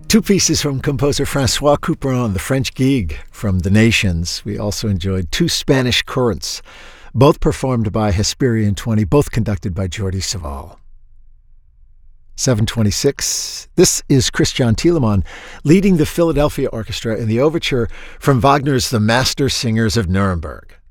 Two pieces from composer Francois Couperin, the French Gigue from The Nations. We also enjoyed two Spanish currents, both performed by Hesperian 20, both conducted by Jordi Savall. 7:26. This is Christian Thielemann leading the Philadelphia Orchestra in the overture from Wagner's The Master Singers of Nuremberg.